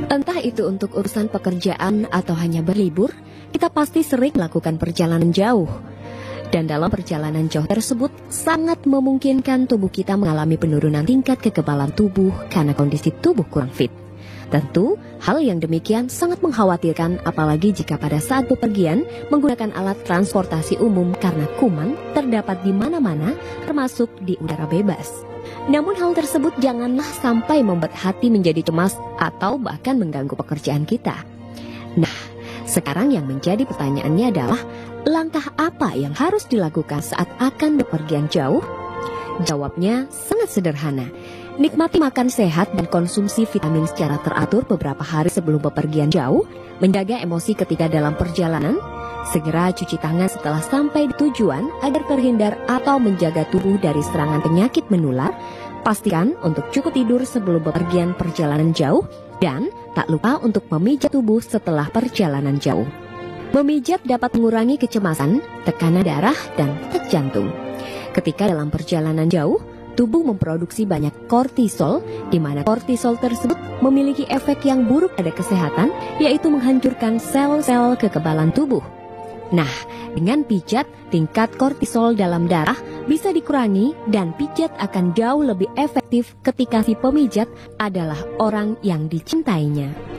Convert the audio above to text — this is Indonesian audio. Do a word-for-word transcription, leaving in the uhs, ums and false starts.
Entah itu untuk urusan pekerjaan atau hanya berlibur, kita pasti sering melakukan perjalanan jauh. Dan dalam perjalanan jauh tersebut, sangat memungkinkan tubuh kita mengalami penurunan tingkat kekebalan tubuh karena kondisi tubuh kurang fit. Tentu, hal yang demikian sangat mengkhawatirkan apalagi jika pada saat bepergian menggunakan alat transportasi umum karena kuman terdapat di mana-mana termasuk di udara bebas. Namun hal tersebut janganlah sampai membuat hati menjadi cemas atau bahkan mengganggu pekerjaan kita. Nah, sekarang yang menjadi pertanyaannya adalah langkah apa yang harus dilakukan saat akan bepergian jauh? Jawabnya sangat sederhana. Nikmati makan sehat dan konsumsi vitamin secara teratur beberapa hari sebelum bepergian jauh, menjaga emosi ketika dalam perjalanan, segera cuci tangan setelah sampai di tujuan agar terhindar atau menjaga tubuh dari serangan penyakit menular, pastikan untuk cukup tidur sebelum bepergian perjalanan jauh, dan tak lupa untuk memijat tubuh setelah perjalanan jauh. Memijat dapat mengurangi kecemasan, tekanan darah, dan detak jantung. Ketika dalam perjalanan jauh, tubuh memproduksi banyak kortisol, di mana kortisol tersebut memiliki efek yang buruk pada kesehatan, yaitu menghancurkan sel-sel kekebalan tubuh. Nah, dengan pijat, tingkat kortisol dalam darah bisa dikurangi dan pijat akan jauh lebih efektif ketika si pemijat adalah orang yang dicintainya.